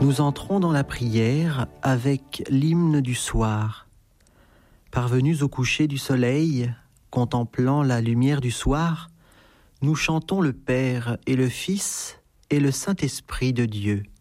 Nous entrons dans la prière avec l'hymne du soir. Parvenus au coucher du soleil, contemplant la lumière du soir, nous chantons le Père et le Fils et le Saint-Esprit de Dieu.